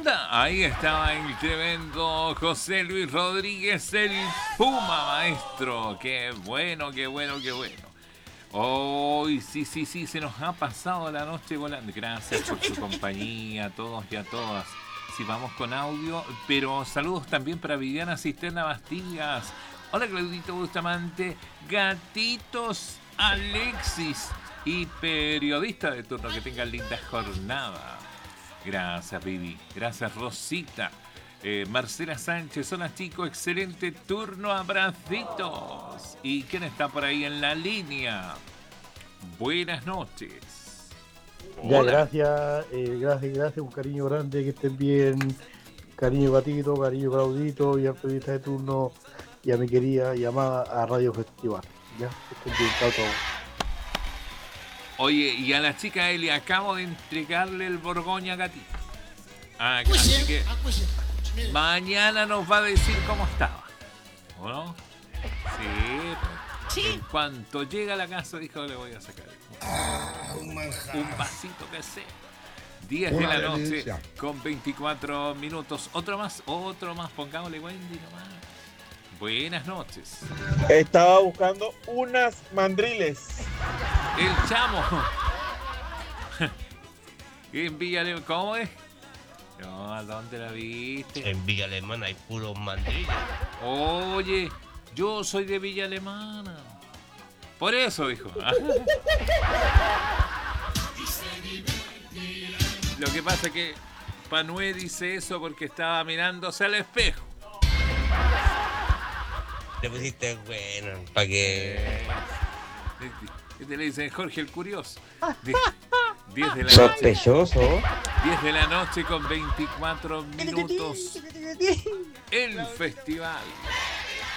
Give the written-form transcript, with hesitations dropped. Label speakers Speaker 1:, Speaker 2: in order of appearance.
Speaker 1: onda? Ahí estaba el tremendo José Luis Rodríguez, el Puma Maestro. Qué bueno, qué bueno, qué bueno. Hoy sí, se nos ha pasado la noche volando. Gracias por su compañía, a todos y a todas. Sí, vamos con audio, pero saludos también para Viviana Cisterna Bastillas. Hola Claudito Bustamante, Gatitos Alexis y periodista de turno. Que tengan linda jornada. Gracias, Vivi. Gracias, Rosita. Marcela Sánchez, hola chicos, excelente turno, abracitos. ¿Y quién está por ahí en la línea? Buenas noches.
Speaker 2: Ya, gracias, un cariño grande, que estén bien. Cariño Gatito, cariño Claudito y al periodista de turno y a mi querida llamada a Radio Festival. Ya, que estén bien, chao, chao.
Speaker 1: Oye, y a la chica Eli acabo de entregarle el Borgoña Gatito. Así que mañana nos va a decir cómo estaba. ¿O no? Sí. En cuanto llega a la casa, dijo, le voy a sacar un vasito que sé. 10 de la noche con 24 minutos. Otro más. Pongámosle Wendy nomás. Buenas noches.
Speaker 3: Estaba buscando unas mandriles.
Speaker 1: El chamo. En Villa Alemana. ¿Cómo es? No, ¿a dónde la viste?
Speaker 4: En Villa Alemana hay puros mandriles.
Speaker 1: Oye, yo soy de Villa Alemana. Por eso, hijo. Lo que pasa es que Panué dice eso porque estaba mirándose al espejo.
Speaker 4: Le pusiste bueno, para que...
Speaker 1: ¿Qué te le dicen? Jorge el Curioso. 10 de la
Speaker 5: Sospechoso.
Speaker 1: 10 de la noche con 24 minutos. El festival.